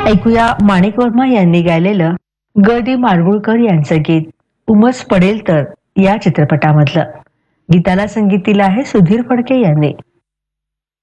ऐकूया माणिक वर्मा यांनी गायलेलं ग डी माडगुळकर यांचं गीत उमस पडेल तर या चित्रपटामधलं. गीताला संगीत दिलं आहे सुधीर फडके यांनी.